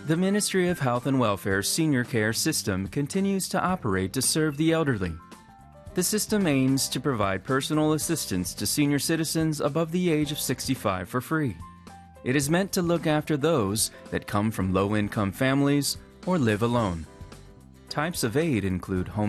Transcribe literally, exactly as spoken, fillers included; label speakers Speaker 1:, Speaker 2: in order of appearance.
Speaker 1: The Ministry of Health and Welfare's senior care system continues to operate to serve the elderly. The system aims to provide personal assistance to senior citizens above the age of sixty-five for free. It is meant to look after those that come from low-income families or live alone. Types of aid include home